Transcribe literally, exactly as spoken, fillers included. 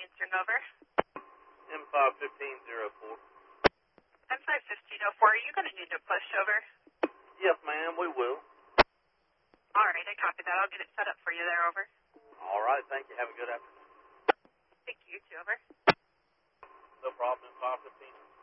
answering over. M five fifteen oh four. M five fifteen oh four, are you going to need to push over? Yes, ma'am, we will. All right, I copy that. I'll get it set up for you there, over. All right, thank you. Have a good afternoon. Thank you, too, over. No problem, M five fifteen.